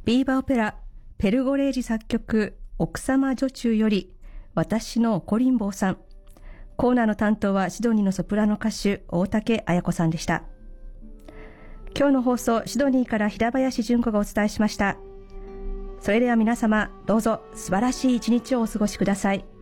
ビーバーオペラペルゴレージ作曲奥様女中より私の怒りん坊さん。コーナーの担当はシドニーのソプラノ歌手大竹彩子さんでした。今日の放送、シドニーから平林純子がお伝えしました。それでは皆様、どうぞ素晴らしい一日をお過ごしください。